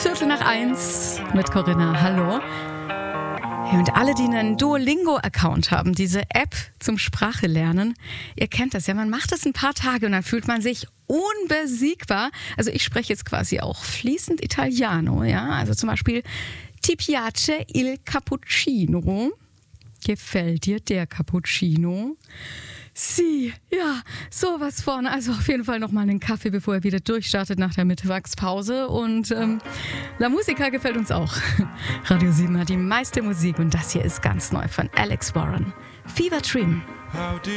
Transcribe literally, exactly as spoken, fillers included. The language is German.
Viertel nach eins mit Corinna. Hallo. Ja, und alle, die einen Duolingo-Account haben, diese App zum Sprache lernen, ihr kennt das ja, man macht das ein paar Tage und dann fühlt man sich unbesiegbar. Also ich spreche jetzt quasi auch fließend Italiano, ja, also zum Beispiel Ti piace il cappuccino? Gefällt dir der Cappuccino? Sie, ja, sowas von. Also auf jeden Fall nochmal einen Kaffee, bevor er wieder durchstartet nach der Mittagspause. Und ähm, La Musica gefällt uns auch. Radio sieben hat die meiste Musik und das hier ist ganz neu von Alex Warren. Fever Dream.